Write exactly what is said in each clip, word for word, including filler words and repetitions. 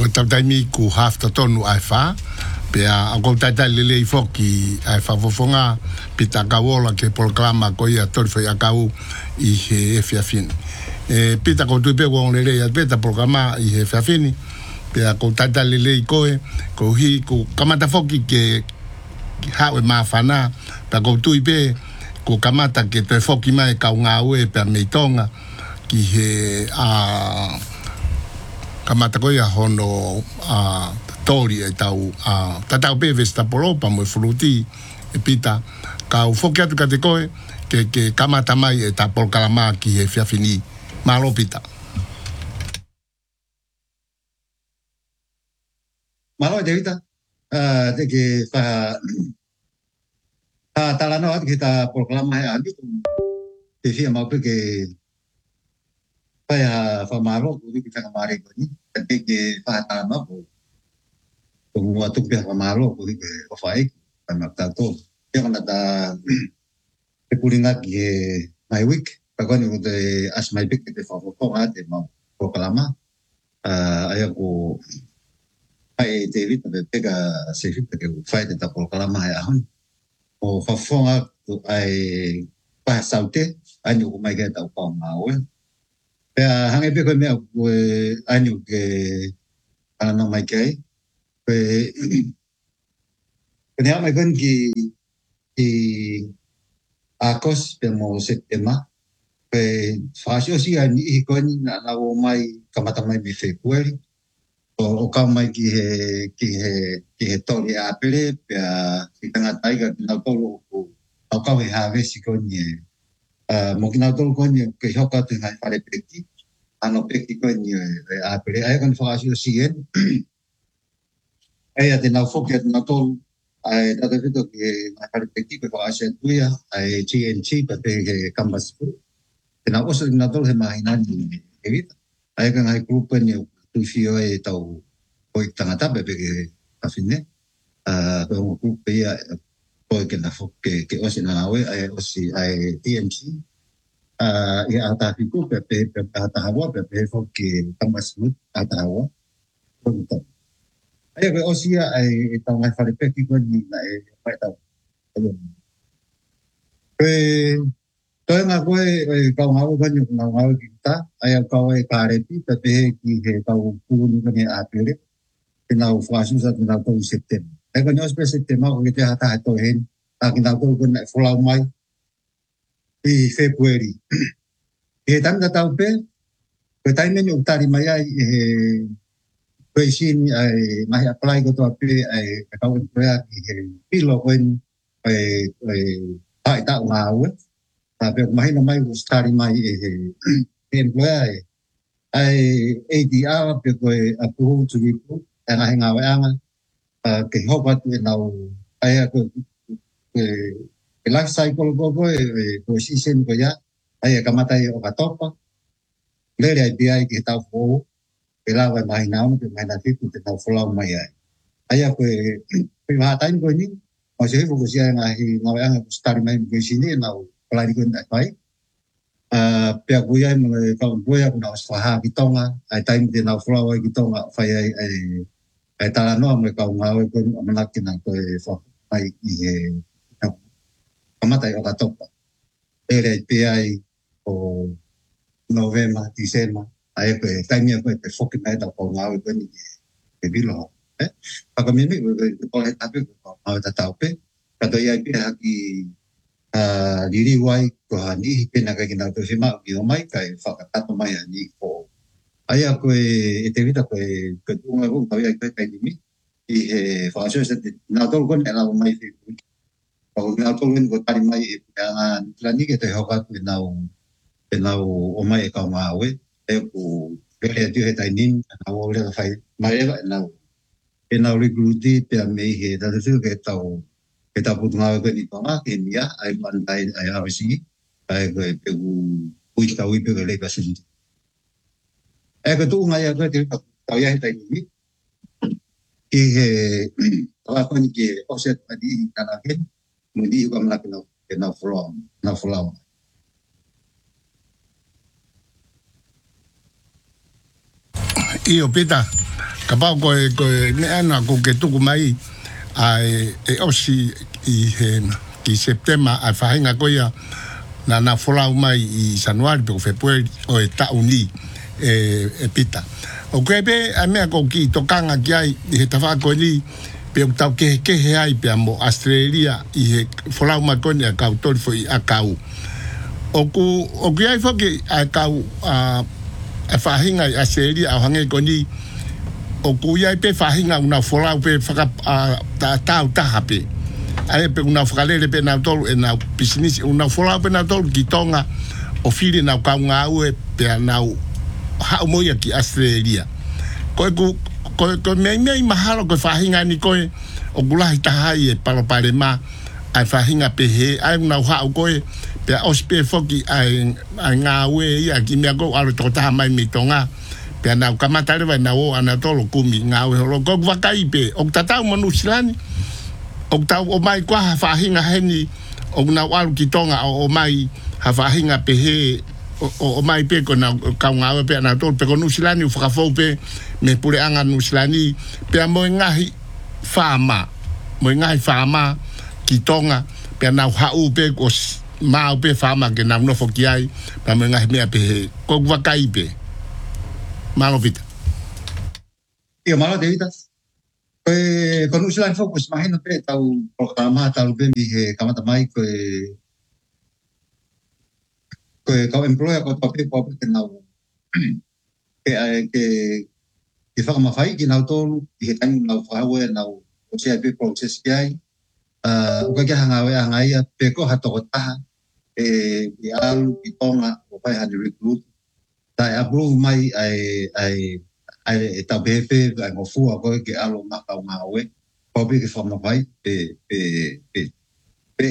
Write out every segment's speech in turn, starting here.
tau taimi ku hafta tonu ai fa pe a ko tata lele i foki ai fa fofonga pita kawola ke programa ko ia tor foi akau i he fiafin e pita ko tu pe ko lele ia pita programa i he fiafini pe a ko tata lele i koe ko hi ko kamata foki ke hawe mafana pe ko tu pe ko kamata ke te foki mai ka nga we pe meitonga ki he a kamata ko ia hono a tori e tau a tatau pe vesta polopa mo fruti e pita ka u foki atu kate koe ke ke kamata mai e ta por kalama ki e fiafini malo pita malo de vita eh de ke fa a talano at kita proklama ya andi te fia mau pe ke fa ya fa malo ku kita kemari ko ni te ke fa talano ko ko atu pe fa malo ko ke o fai pa matato ya kana ta te pulinga ki my week pa ko ni de as my week te fa ko ha te mau proklama a ya ko ai te vita de pega se fita ke fai te ta proklama ya hon o fafonga ai pa saute anyu ko mai ke ta pa mau pe hange pe ko me ko anyu ke ana mai ke pe pe mai kon ki ki akos pe mo setema pe fasio si ani ko ni na na o mai kamata mai bi february o ka mai ki he ki he ki he tori a pele pe ki tanga taiga na tolo o au ka he have si ko ni a mo ki na tolo ko ni ke hoka te ngai pare peki ano peki ko ni a pele ai kon fa si si en ai ate na foki ate na tolo ai da de to ke ngai pare peki ko fa si tuia ai T N T pe te canvas te na oso na tolo he mai na ni evita ai kan ai grupo ni tu fio e tau o tangata bebe ke afine a ko ku pe ya ko ke na fo ke ke o si na we ai o si ai T M C a ya ata fiku pe pe pe ata hawa pe pe fo ke tamas mut ata hawa ko to ai ko o si ai tau mai fare pe ki ko ni na e mai tau pe to nga ko e ka nga ko ni nga nga kita ai ka e ka re pi pe pe ki he tau ku ni ni a pele na o fasu sa na to septem e ko nos pe septem ko ke hata to hen a ki na ko ko na fola mai i february e tam da tau pe pe tai men u tari mai ai e pe sin ai mai apply ko to pe ai ka ko pe a ki pilo ko ai ai ai ta nga u ta pe mai no mai stari mai e employee ai A D R pe ko a pu tu ni pu ana hinga wa anga ke hopa tu na ai ko ke life cycle ko ko ko season ko ya ai ka mata o ka topa le le ai ai ke ta fo ke la wa mai na ke mai na ti tu te ta fo la mai ai ai ko pe ha ta ni ko ni o se fu ko sia nga hi nga wa anga start mai ke sini na plai ko na pai a pe ko ya mo ka ko ya na sa ha ki tonga ai time de na fo la ki tonga fai ai ai ai tala no me ka nga ko mana ki na ko e fo ai i e kamata i o ka topa e re pe ai o novema disema ai pe taimi ko pe fo ki na ta ko nga ko ni e bilo eh pa ka mi mi ko e ta pe ko ma ta ta pe ka to ia pe ha ki a diri wai ko ni pe na ka ki na to sima ki o mai kai fa ka ta mai ni ko ai a ko e te vita ko ko tu nga ko ta ia pe kai ni i he fa so se na to ko na mai fi ko na to ko tari mai e nga la ni ke te ho ka na e na o mai ka ma we e ku pe te he tai nin na o le fai mai e na e na recruiti pe me he da te ke tau ke ta putu nga ko ni pa ke ni ya ai man dai ai a si ai ko pe ku ui ta ui pe le ka sin e ko tu nga ya ko te ta ya tai ni ki he ta ko ni ke offset adi kana ke mo di ko ma na ke na from na from io pita Kapau ko e ko me ana ko ke tuku mai ai e osi i he ki September a fahinga ko ia na na fola mai i Januari pe fe pue o e ta uni e e pita. O ke be a me ko ki tokanga ki ai he tafa ko ni pe o tau ke ke he ai pe mo Australia i he fola mai ko ni a ka tori foi a kau. O ku o ki ai foki a kau a a fahinga i Australia a hange ko ni o ku ia pe fahinga una fola pe faka ta ta ta hape ai pe una fkalele pe na tolu e na business una fola pe na tolu ki tonga o fili na ka nga u pe na ha mo ia ki Australia ko ku ko ko me me mahalo ko fahinga ni ko o gula ta hai e palo pare ma ai fahinga pe he ai una ha ko pe ospe foki ai nga u ia ki me ko alo to ta mai mi tonga pe na kamatare vai na o ana tolo kumi nga o lo ko vakai pe o tata mo nusilani o ta o mai kwa fa hinga heni o na walu kitonga o mai ha fa hinga pe he o mai pe ko na ka nga o pe na tolo pe ko nusilani u fa fo pe me pure anga nusilani pe mo ngahi fama mo ngahi fama kitonga pe na ha u pe ko ma o pe fama ke na no fo kiai pa mo ngahi me pe ko vakai pe malo vita. Io malo David. Pe con usulan focus mahina pe tau programa tau be mi he kamata mai ko ko ko employer ko papi ko pe nau. Ke ke ke fa ma fai ki nau tolu he tan nau fa we nau o se pe process kai uh o ka hanga we hanga ia pe ko hato ta e ya ki tonga o pai ha recruit tai approve mai ai ai ai ta befe ai mo fu ko ke alo ma ka ma we ko bi ke forma vai pe pe pe pe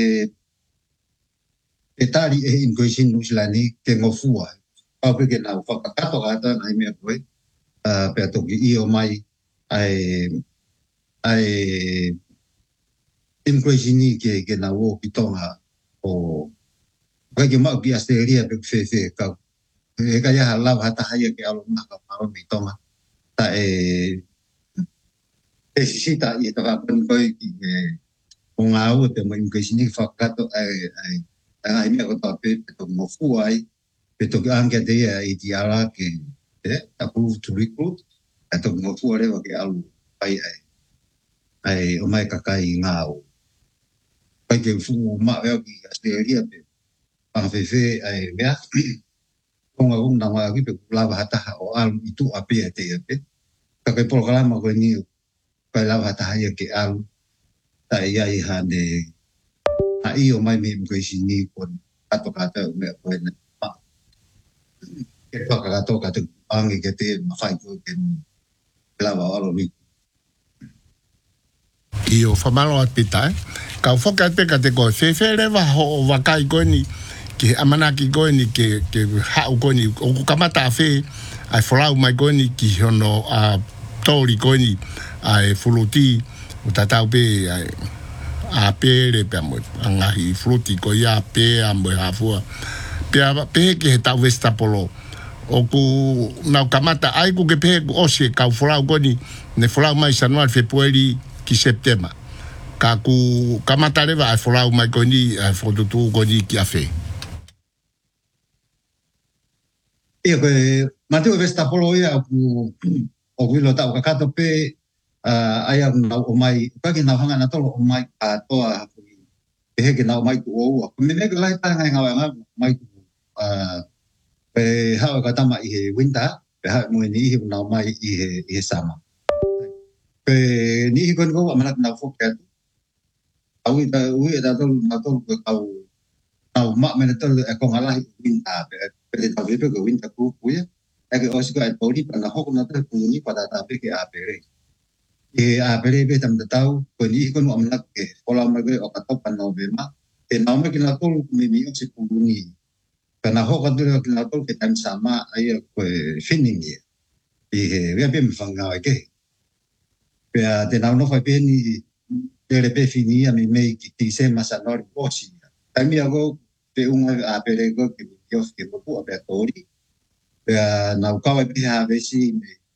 pe tari e increasing nuslani ke mo fu ko bi ke na fa ka to ga ta ai me ko a pe to ki io mai ai ai increasing ni ke ke na wo ki tonga o ko ke ma ki asteria pe fe fe ka e ka ya la ba ta ya ke alo na ka ma mi toma ta e e si ta i ta ba pen ko ki e un au te mo que sini fa ka to ai ai ai mi ko ta pe to mo fu ai pe to anche de ai ti ala ke e approve to recruit a to mo fu re ke alo ai ai ai o mai ka kai ngau pa ke fu ma e ki asteria pe pa fe fe ai vea konga un na wa ki pe lava hata o al itu ape te te ka ke programa ko ni pa lava hata ya ke al ta ia i hande a i o mai me ko sini kon ato kata me ko na ke pa ka to ka te angi ke te ma fai ko ke lava alo ni Io fa malo a pita ka foka te ka te ko fe fe le va ho va kai ko ni ke amana ki ko ni ke ke ha ko ni o kamata fe ai fola mai ko ni ki hono a tori ko ni ai fuluti o tata pe ai a pe le pe mo anga hi fuluti ko ya pe a mo ha fu pe pe ke ta vesta polo o ku na kamata ai ku ke pe o se ka fola ko ni ne fola mai Januari Februari ki September ka ku kamata le va fola mai ko ni ai foto tu ko ni ki a fe io che Matteo Vesta polo ia ku o wilo ta ka kato pe ai na o mai ka ki na hanga na tolo o mai a to a pe ke na o mai ku o me me ke lai ta nga nga mai ku a pe ha ka ta mai he winter pe ha mo ni hi na mai i he i sama pe ni kon ko amana na fo ke au ta u ta to na to ka au au ma me to ko ngala winter pe ta ve ke winter ku ku ya ke o siko ai poli pa na ho na ta ku ni pa ta pe ke a pe e a pe pe tam ta tau ko ni ko no amna ke pola ma ke o ka to pa no ve ma te na me ke na to me mi o se ku ni pa na ho ka to ke na to ke tan sama ai ko fini ni e ve pe me fanga ke pe a te na no fa pe ni de le pe fini a mi me ki ti se ma sa no po si ta mi ago pe un a pe ko ke yo ke po a pe tori pe na ka pe ha ve si me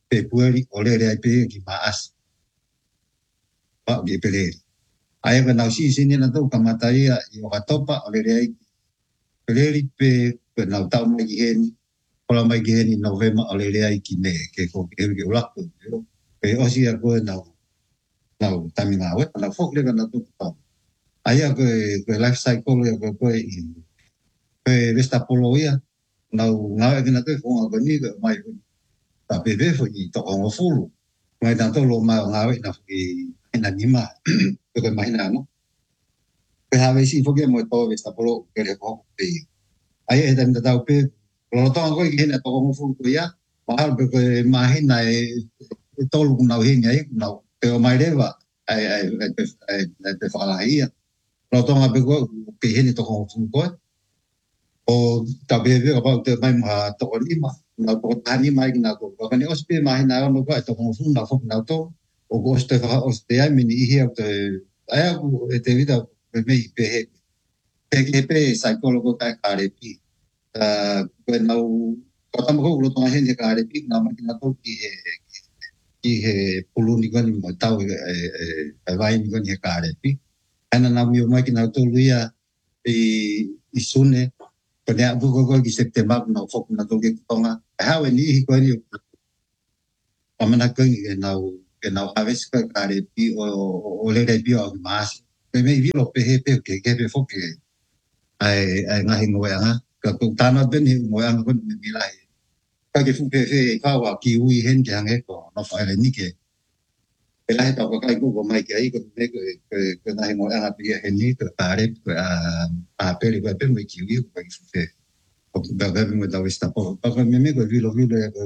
pe pueri o le le pe ki maas pa ge pele ai ka nau si sini na to kamata ia i o topa o le le pele pe pe nau tau mai hen ola mai hen in november o le le ki ne ke ko ke ke ula pe o si ko nau nau tamina we na fok le na to pa ai ko ko life cycle ya ko ko i pe vesta poloia nau nga ke na to fo ko ni mai ta pe ve fo i to o fulu mai tanto lo ma nga we na i na nima ko mai na no pe ha ve si fo ke mo to vesta polo ke le ko pe ai e tan ta pe lo to ko ki na to o fulu ko ya ma pe ko ma hin na e to lu na hin ai na pe o mai leva ai ai ai ai pe fa la ia lo to ma pe ko ke hin to o fulu ko o ta be ve ba te mai ma to lima na ko tani mai na ko ko ni ospe mai na no ko to ko fun na fun na to o ko ste fa o ste ai mini hier te ai ko te vida me me pe pe ke pe psicólogo ka kare pi a ko na ko ta mo ko lo to hen de kare pi na ma na to ki he ki he puluni ko ni mo ta e e vai ni ko ni kare pi ana na mi mai ki na to luia i isune Pone abu ko ko ki september na fok na to ke tonga ha we ni ko ni amana ko ni na ke na haves ka kare pi o o le re pi o mas pe me vi lo pe he pe ke ke pe fok ke ai ai nga hingo ya ka ko ta na ben hi mo yang ko ni mi lai ka ke fu pe fe ka wa ki wi hen jang e ko no fa le ni ke pe lai to ko kai ko ko mai ke ai ko me ko ko na hingo ya pi he ni to kare a a pe ri pe me ki wi ko ki fu pe ba ba me da vista po pa me me ko vi lo vi lo ya ko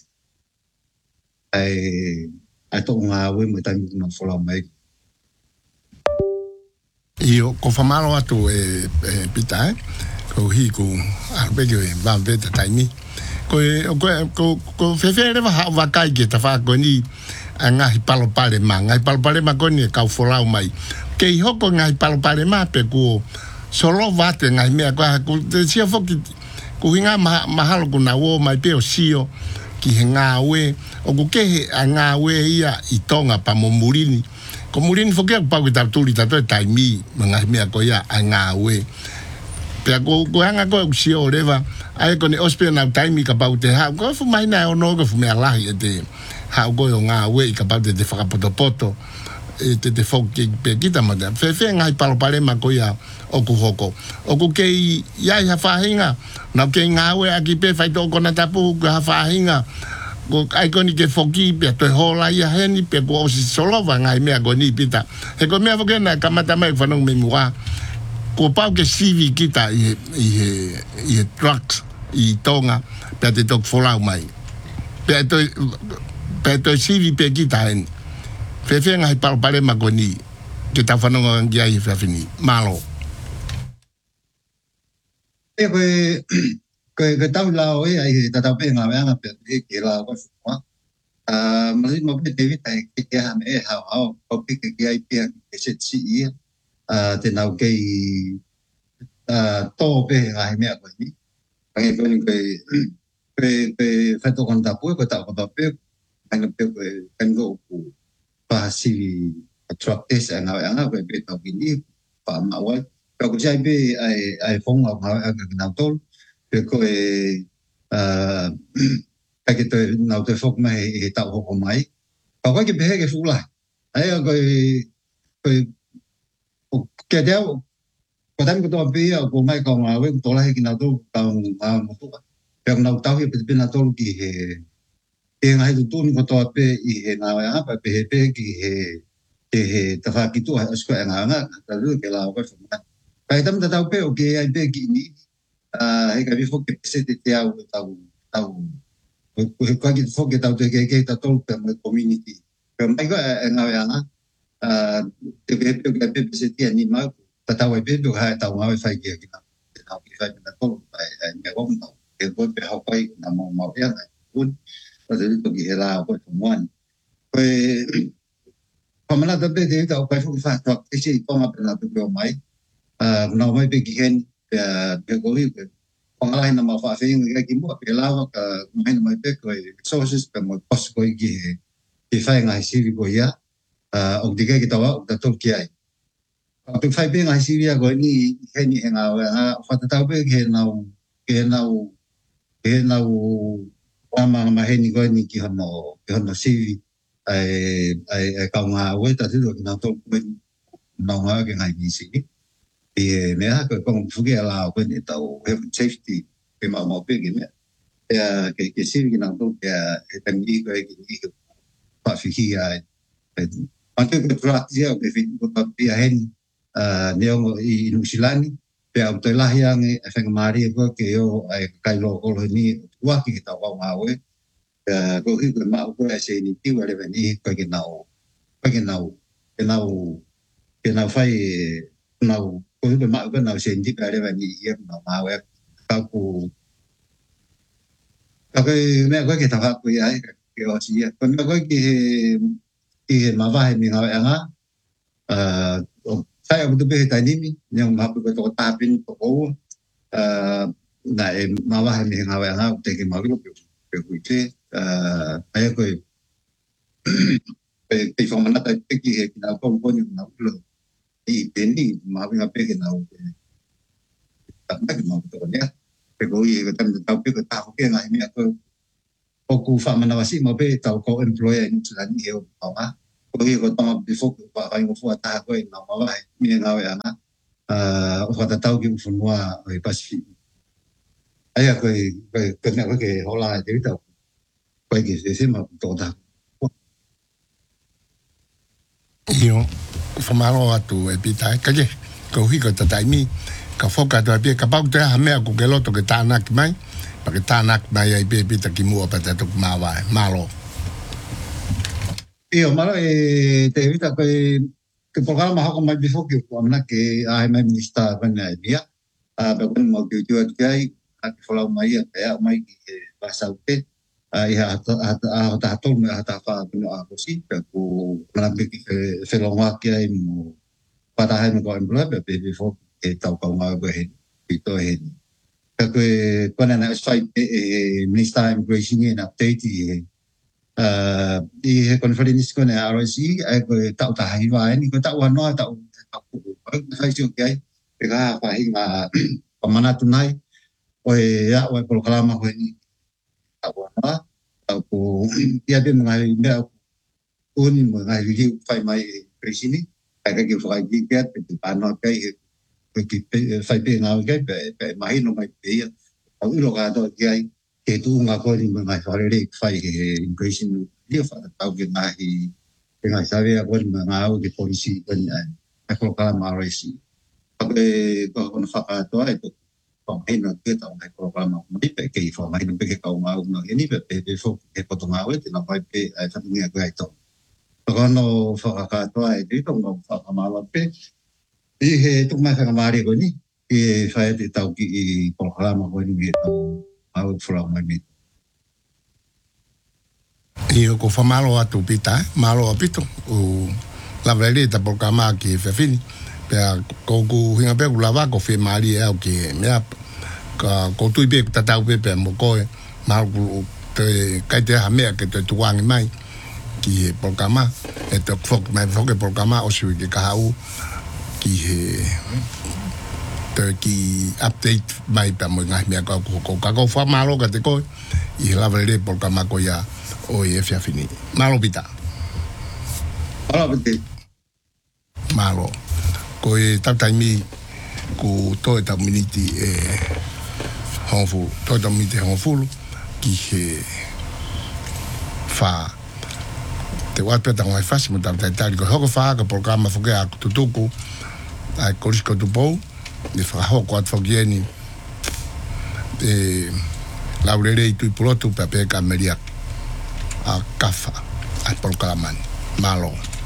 ai ai to nga we me ta no fola mai io ko famalo atu e pita ko hi ko arbe ge va ve ta taimi ko ko ko fe fe re va va kai ge ta fa ko ni anga hi palo pale ma ngai palo pale ma ko ni ka fola mai ke ho ko ngai palo pale ma pe ko solo va te ngai me ko ko te sia fo ki ko hinga mahalo ko na wo mai pe o sio ki hinga we o ko ke anga we ia i tonga pa mo murini ko murini fo ke pa ko ta tuli ta to taimi manga me ko ia anga we pe ko ko anga ko sio reva ai ko ni ospe na taimi ka pa te ha ko fu mai na o no ko fu me ala ia te ha ko nga we ka pa te fa poto poto e te te fo ke pe kita ma fe fe ngai palo pale ma ko ia o ku hoko o ku ke ia ia fa hinga na ke nga we aki pe fai to ko na tapu ka fa hinga ko ai ko ni ke foki pe to hola ia heni pe ko si solo va ngai me ko ni pita e ko me fo ke na kamata mai fa no me mua ko pa ke sivi kita i i i trucks i tonga pe te tok fola mai pe to pe to sivi pe kita en fe fe ngai palo pale ma ko ni ke ta fa no ngia i fa fini malo e ko ko ko tau la o ai ta ta pe nga nga pe ke la ko fa a ma si mo pe te vi ta ke ke ha me ha ha ko pe ke ai pe ke se si a te na ke a to pe nga me ko ni pa ke ko ni pe pe pe fa to kon ta pu ko ta ko ta pe ang pe ko kan go ku pa si truck test nga nga pe pe ta ki ni pa ma wa ko sai pe ai ai phong nga nga na tol pe ko e a ka ke to na te fok mai e ta ho mai pa ko ke pe ke fu la ai ko ko ke deu ko tam ko to pe ko mai ko ma we to la ke na to ka ma mo to pe na ta he pe na to ki he e ngai tu tu ko to pe i he na ya pa pe pe ki he ke he ta fa ki tu a sko nga nga ta lu ke la ko fa Pai tam ta tau pe o ke ai pe ki ni a e ka vi fo ke se te te au tau tau ko ko ki fo ke tau te ke ke ta tol pe mo community pe mai ko nga ya na a te pe pe ke pe se te ni ma ta tau e pe pe ha tau ma fai ke ki na te tau ki fai na tol ai me ko no ke ko pe ha pai na mo ma ya na un ta te to ki era ko mo an pe pa mana ta pe te tau pai fo ki fa to ke si ko ma pe na pe mai Uh, now mai pe kihen pe pe ko ri pangalahin na mafafing nga gimo apelawa ka mahin mai pe ko resources pe mo pos ko gi ki fai nga sivi ko ya og diga kita wa da tol ki ai pe fai pe nga sivi ko ni he ni nga wa fa ta pe ke na ke na ke na wa ma ma he ni ko ni ki hono ki hono sivi ai ai ka nga we ta ti do na tol pe na nga ke nga ni si thì nếu cái con phụ kiện là bên để tàu health safety cái mà một cái gì cái cái cái sự cái nào cũng cái cái tâm lý cái cái cái phát huy cái bản thân cái product gì cái việc của tập đi hen nếu mà in New Zealand thì ông tới là yang phải mari cái cái cái lô colony qua cái tàu vào màu ấy có khi cái màu cái sẽ đi tiêu vào bên đi cái cái nào cái cái nào cái nào cái nào phải nào có cái mạo cái nào xin tiếp lại đây là gì em nào mạo em cao cụ các cái mẹ có cái thằng học cái ấy cái gì còn mẹ có cái cái mà vai mình học em á saya betul betul tadi ni yang mahu betul tapin toko này mà vai mình học em á thì cái mà cái cái cái cái ayah cái cái cái phòng nó tại cái gì cái nào không có những nào được thì đến thì mà bên gặp cái nào tận tất mà tôi nhé cái cái gì cái tâm tàu cái tàu cái ngày mẹ tôi cô cụ phạm mà sĩ mà bên tàu có employer như là nhiều hả má cái gì cái tàu before và cái phụ ta cái nào mà vậy mình nào vậy á à hoặc tàu cái phụ mua ở Pacific ấy là cái cái cái này cái họ là cái tàu cái gì gì mà tôi ta nhiều famalo atu epitai kaje ko hi ko tataimi ka foka to pe ka pau te ha me ku ke loto ke tanak mai pa ke tanak mai ai pe pita ki mu pa ta to ma wa malo io malo e te vita ko ke programa ha ko mai bifo ki ko amna ke ai mai minista ban ai dia a pe kun mo ki tu ai a ki fola mai ya mai ki ba sa te ia a ta to me ta fa no a kosi pe ku na be ki fe lo wa ki ai mo pa ta hai no ko employ pe pe before e tau ka nga be he to he pe ku ko na na sai e minister immigration ni update e uh di conference ko na R C ai ko tau ta hai wa ni ko tau no tau tau ku sai chu ki ai pe ka fa hi nga pamana tunai o ya o programa ko ni awal aku dia dia mengalami dia pun mengalami fai mai presini ada ke fai gigat di panau kai ke fai pe ngau kai pe mai no mai pe aku lo ka to kai ke tu nga ko ni mai fai le fai impression dia fa tau ke ngai ke ngai sabe aku ngau ke polisi kan aku kala marisi aku ko ko fa to ai phòng hay là cái tàu này có làm mấy cái kỳ phòng hay là cái cầu mà ông nói cái về về phục cái bộ tàu áo ấy thì nó phải về ai phát nghe cái tàu còn nó phải cả tàu ấy thì tàu nó phải mà làm cái thì hệ tụng mai phải mà đi cái ní thì phải thì tàu cái phòng làm mà cái gì tàu áo phù mai đi io ko fa malo atu pita malo apito o la velita programa ki fe fini pe ko ku hinga pe ku lava ko fe mali e o ki me ka ko tu pe ta ta pe pe mo ko ma ku te kai te ha me ke te tuang mai ki programa e te fok mai fok programa o su ki ka u ki te ki update mai pe mo ngai me ka ko ka ko fa malo ka te ko i la velita programa ko ya o e fe fini malo pita malo pita malo ko e tautai mi ko to e tau miniti e honfu to e tau miniti honfu ki he fa te wate ta ngai fasi mo tautai tari ko hoko fa ka programa foke a tutuku ai korisko tupo ni fa hoko at fokieni e laurere i tui pulotu pe pe ka meria a kafa a programa malo